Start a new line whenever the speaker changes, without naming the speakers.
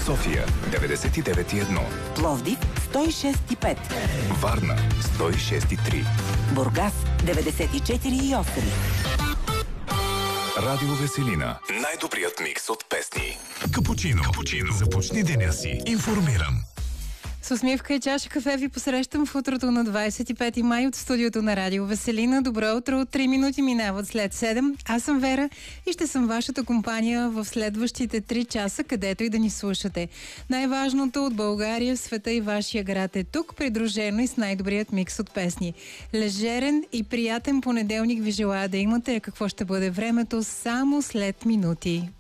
София 99,1.
Пловдив 106,5.
Варна 106,3.
Бургас 94,8.
Радио Веселина. Най-добрият микс от песни. Капучино. Започни деня си информиран.
С усмивка и чаша кафе ви посрещам в утрото на 25 май от студиото на Радио Веселина. Добро утро, 3 минути минават след 7. Аз съм Вера и ще съм вашата компания в следващите 3 часа, където и да ни слушате. Най-важното от България, света и вашия град е тук, придружено и с най-добрият микс от песни. Лежерен и приятен понеделник ви желая да имате. Какво ще бъде времето само след минути.